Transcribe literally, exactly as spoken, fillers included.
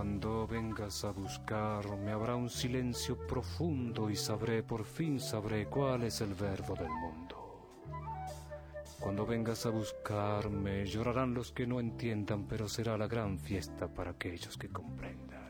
Cuando vengas a buscarme habrá un silencio profundo y sabré, por fin sabré cuál es el verbo del mundo. Cuando vengas a buscarme llorarán los que no entiendan, pero será la gran fiesta para aquellos que comprendan.